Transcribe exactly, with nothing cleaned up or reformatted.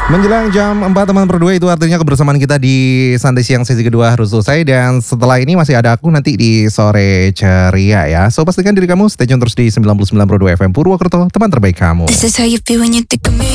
Menjelang jam empat teman berdua, itu artinya kebersamaan kita di Santai Siang sesi kedua harus selesai. Dan setelah ini masih ada aku nanti di Sore Ceria ya. So pastikan diri kamu stay tune terus di sembilan puluh sembilan koma dua F M Purwokerto, teman terbaik kamu. This is how you feel when you think of me.